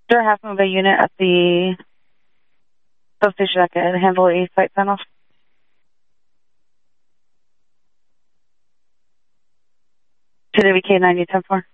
there a half move a unit at the substation that can handle a site sign-off? To the WK 9010-4.